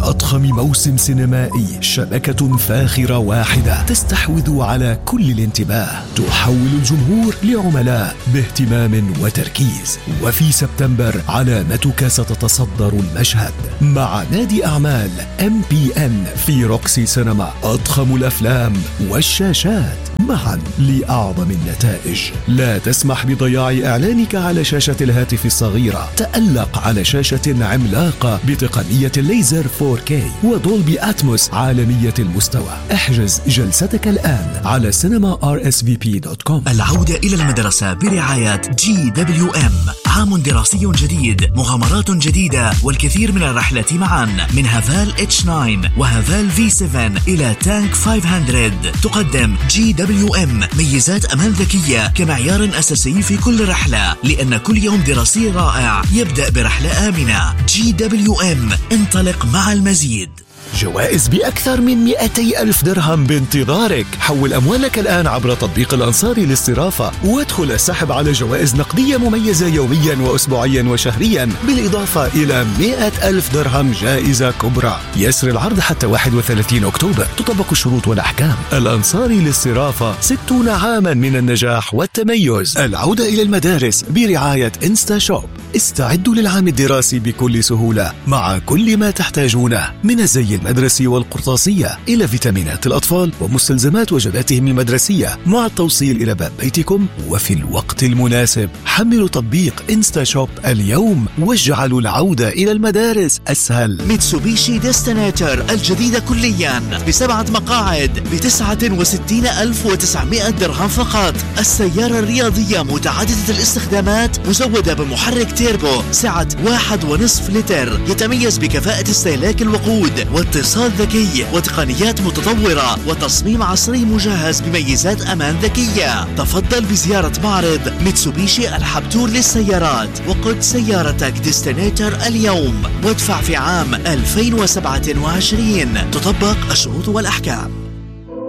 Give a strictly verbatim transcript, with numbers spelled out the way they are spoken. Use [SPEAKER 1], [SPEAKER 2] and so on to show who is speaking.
[SPEAKER 1] أضخم موسم سينمائي، شبكة فاخرة واحدة تستحوذ على كل الانتباه، تحول الجمهور لعملاء باهتمام وتركيز. وفي سبتمبر علامتك ستتصدر المشهد مع نادي أعمال إم بي إن في روكسي سينما، أضخم الأفلام والشاشات معا لأعظم النتائج. لا تسمح بضياع إعلانك على شاشة الهاتف الصغيرة، تألق على شاشة عملاقة بتقنية الليزر فور كي ودولبي أتموس عالمية المستوى. احجز جلستك الآن على سينما آر إس في بي دوت كوم.
[SPEAKER 2] العودة إلى المدرسة برعاية جي دبليو إم، عام دراسي جديد، مغامرات جديدة والكثير من الرحلات معا، من هافال إتش تسعة وهافال في سبعة إلى تانك خمسمية. تقدم جي دبليو إم ميزات أمان ذكية كمعيار أساسي في كل رحلة، لأن كل يوم دراسي رائع يبدأ برحلة آمنة. جي دبليو إم، انطلق مع المزيد.
[SPEAKER 1] جوائز بأكثر من مئتي ألف درهم بانتظارك. حول أموالك الآن عبر تطبيق الأنصاري للصرافة وادخل السحب على جوائز نقدية مميزة يوميا وأسبوعيا وشهريا، بالإضافة إلى مئة ألف درهم جائزة كبرى. يسر العرض حتى واحد وثلاثين أكتوبر، تطبق الشروط والأحكام. الأنصاري للصرافة، ستون عاما من النجاح والتميز. العودة إلى المدارس برعاية إنستا شوب. استعدوا للعام الدراسي بكل سهولة مع كل ما تحتاجونه، من الزي المدرسي والقرطاسية إلى فيتامينات الأطفال ومستلزمات وجباتهم المدرسية، مع التوصيل إلى باب بيتكم وفي الوقت المناسب. حملوا تطبيق إنستا شوب اليوم واجعلوا العودة إلى المدارس أسهل.
[SPEAKER 2] ميتسوبيشي ديستنيتر الجديدة كليا بسبعة مقاعد بتسعة وستين ألف وتسعمائة درهم فقط. السيارة الرياضية متعددة الاستخدامات، مزودة بمحرك تيربو سعة واحد ونصف لتر، يتميز بكفاءة استهلاك الوقود واتصال ذكي وتقنيات متطورة وتصميم عصري مجهز بميزات أمان ذكية. تفضل بزيارة معرض ميتسوبيشي الحبتور للسيارات وقد سيارتك ديستنيتر اليوم وادفع في عام ألفين وسبعة وعشرين. تطبق الشروط والأحكام.